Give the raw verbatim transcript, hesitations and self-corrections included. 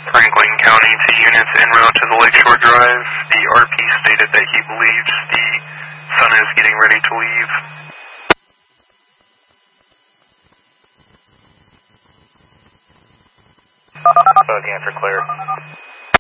Franklin County to units en route to the Lakeshore Drive. The R P stated that he believes the sun is getting ready to leave. So the answer clear.